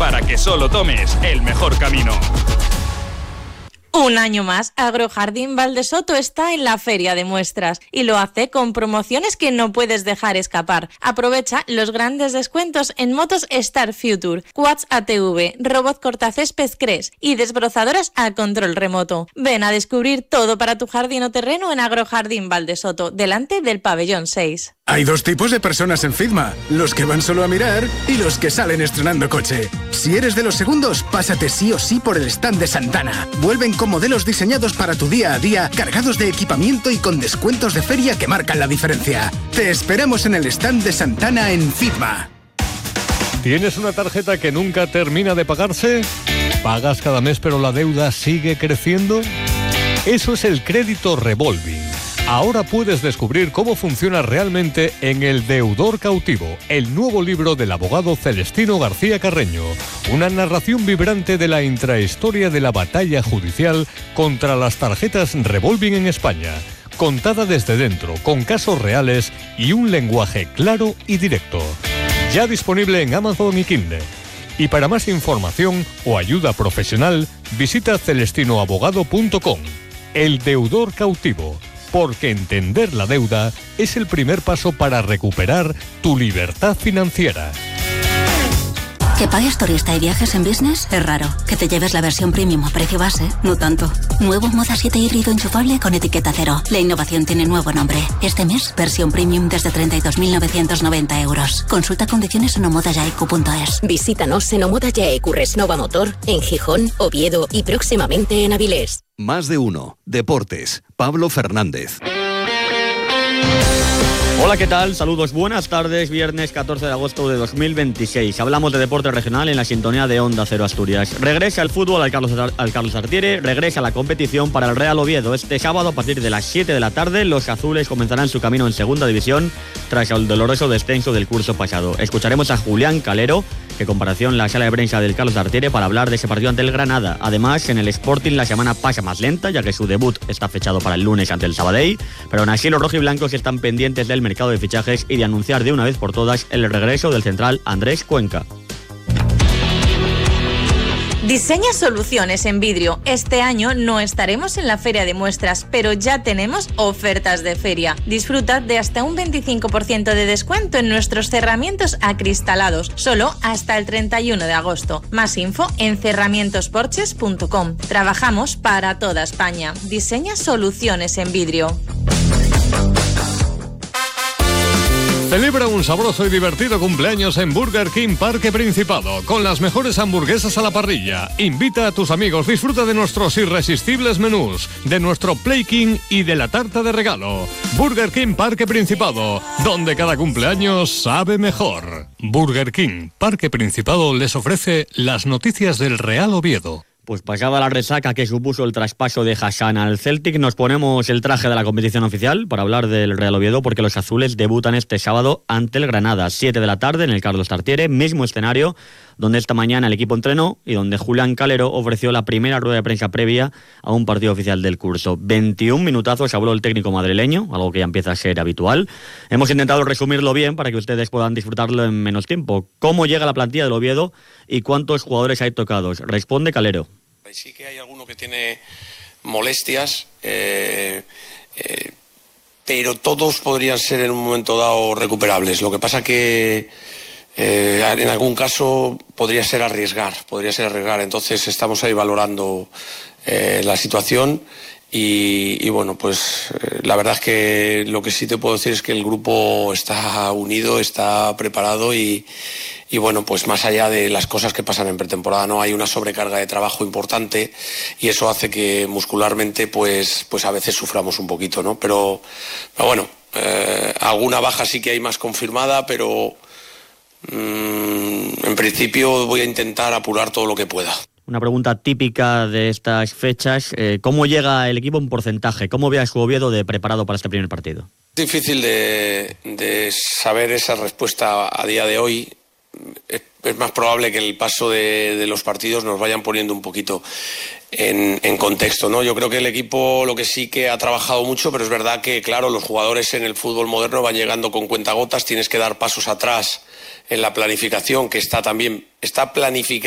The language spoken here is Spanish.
para que solo tomes el mejor camino. Un año más, Agrojardín Valdesoto está en la Feria de Muestras y lo hace con promociones que no puedes dejar escapar. Aprovecha los grandes descuentos en motos Star Future, quads ATV, robot cortacésped Cres y desbrozadoras a control remoto. Ven a descubrir todo para tu jardín o terreno en Agrojardín Valdesoto, delante del pabellón 6. Hay dos tipos de personas en Fitma, los que van solo a mirar y los que salen estrenando coche. Si eres de los segundos, pásate sí o sí por el stand de Santana. Vuelven con modelos diseñados para tu día a día, cargados de equipamiento y con descuentos de feria que marcan la diferencia. Te esperamos en el stand de Santana en Fitma. ¿Tienes una tarjeta que nunca termina de pagarse? ¿Pagas cada mes pero la deuda sigue creciendo? Eso es el crédito revolving. Ahora puedes descubrir cómo funciona realmente en El Deudor Cautivo, el nuevo libro del abogado Celestino García Carreño. Una narración vibrante de la intrahistoria de la batalla judicial contra las tarjetas revolving en España. Contada desde dentro, con casos reales y un lenguaje claro y directo. Ya disponible en Amazon y Kindle. Y para más información o ayuda profesional, visita celestinoabogado.com. El Deudor Cautivo. Porque entender la deuda es el primer paso para recuperar tu libertad financiera. Que pagues turista y viajes en business es raro. Que te lleves la versión premium a precio base, no tanto. Nuevo Moda 7 híbrido enchufable con etiqueta cero. La innovación tiene nuevo nombre. Este mes, versión premium desde 32.990 euros. Consulta condiciones en omodayaeq.es. Visítanos en Omoda Yaeq Resnova Motor, en Gijón, Oviedo y próximamente en Avilés. Más de uno. Deportes. Pablo Fernández. Hola, ¿qué tal? Saludos, buenas tardes. Viernes 14 de agosto de 2026. Hablamos de deporte regional en la sintonía de Onda Cero Asturias. Regresa el fútbol al Carlos Tartiere, regresa la competición para el Real Oviedo. Este sábado, a partir de las 7 de la tarde, los azules comenzarán su camino en segunda división tras el doloroso descenso del curso pasado. Escucharemos a Julián Calero, que compareció en la sala de prensa del Carlos Tartiere para hablar de ese partido ante el Granada. Además, en el Sporting la semana pasa más lenta, ya que su debut está fechado para el lunes ante el Sabadell, pero aún así los rojiblancos están pendientes del mercado de fichajes y de anunciar de una vez por todas el regreso del central Andrés Cuenca. Diseña soluciones en vidrio. Este año no estaremos en la Feria de Muestras, pero ya tenemos ofertas de feria. Disfruta de hasta un 25% de descuento en nuestros cerramientos acristalados, solo hasta el 31 de agosto. Más info en cerramientosporches.com. Trabajamos para toda España. Diseña soluciones en vidrio. Celebra un sabroso y divertido cumpleaños en Burger King Parque Principado, con las mejores hamburguesas a la parrilla. Invita a tus amigos, disfruta de nuestros irresistibles menús, de nuestro Play King y de la tarta de regalo. Burger King Parque Principado, donde cada cumpleaños sabe mejor. Burger King Parque Principado les ofrece las noticias del Real Oviedo. Pues pasada la resaca que supuso el traspaso de Hassan al Celtic, nos ponemos el traje de la competición oficial para hablar del Real Oviedo, porque los azules debutan este sábado ante el Granada, 7 de la tarde en el Carlos Tartiere, mismo escenario donde esta mañana el equipo entrenó y donde Julián Calero ofreció la primera rueda de prensa previa a un partido oficial del curso. 21 minutazos habló el técnico madrileño, algo que ya empieza a ser habitual. Hemos intentado resumirlo bien para que ustedes puedan disfrutarlo en menos tiempo. ¿Cómo llega la plantilla del Oviedo y cuántos jugadores hay tocados? Responde Calero. Sí que hay alguno que tiene molestias, pero todos podrían ser en un momento dado recuperables. Lo que pasa que en algún caso podría ser arriesgar. Entonces estamos ahí valorando la situación y bueno, pues la verdad es que lo que sí te puedo decir es que el grupo está unido, está preparado y bueno, pues más allá de las cosas que pasan en pretemporada, no hay una sobrecarga de trabajo importante y eso hace que muscularmente pues a veces suframos un poquito, ¿no? Pero bueno, alguna baja sí que hay más confirmada, pero en principio voy a intentar apurar todo lo que pueda. Una pregunta típica de estas fechas, ¿cómo llega el equipo en porcentaje? ¿Cómo ve a su Oviedo de preparado para este primer partido? Es difícil de saber esa respuesta a día de hoy. Es más probable que el paso de los partidos nos vayan poniendo un poquito en contexto, ¿no? Yo creo que el equipo lo que sí que ha trabajado mucho, pero es verdad que, claro, los jugadores en el fútbol moderno van llegando con cuentagotas, tienes que dar pasos atrás en la planificación, que está planificada